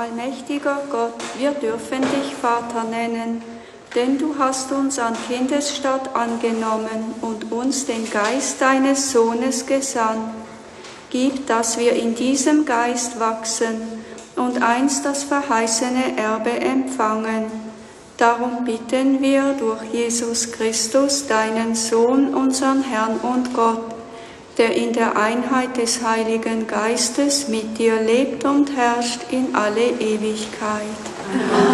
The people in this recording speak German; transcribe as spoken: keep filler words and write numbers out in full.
Allmächtiger Gott, wir dürfen dich Vater nennen, denn du hast uns an Kindesstatt angenommen und uns den Geist deines Sohnes gesandt. Gib, dass wir in diesem Geist wachsen und einst das verheißene Erbe empfangen. Darum bitten wir durch Jesus Christus, deinen Sohn, unseren Herrn und Gott, der in der Einheit des Heiligen Geistes mit dir lebt und herrscht in alle Ewigkeit. Amen.